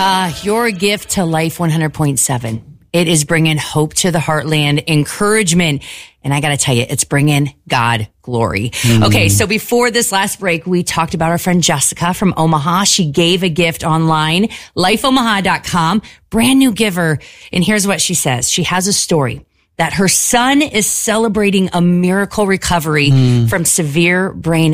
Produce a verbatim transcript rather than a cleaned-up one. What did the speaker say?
Uh, your gift to Life one hundred point seven. It is bringing hope to the heartland, encouragement, and I got to tell you, it's bringing God glory. Mm. Okay, so before this last break, we talked about our friend Jessica from Omaha. She gave a gift online, life omaha dot com, brand new giver. And here's what she says. She has a story that her son is celebrating a miracle recovery mm. from severe brain